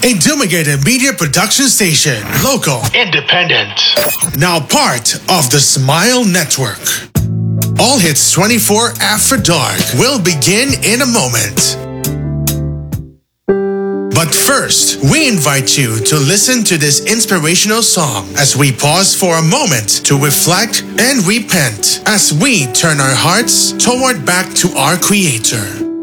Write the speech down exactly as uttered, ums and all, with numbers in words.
a Dumigated Media Production Station. Local. Independent. Now part of the Smile Network. All Hits twenty-four After Dark will begin in a moment. But first, we invite you to listen to this inspirational song as we pause for a moment to reflect and repent as we turn our hearts toward back to our Creator.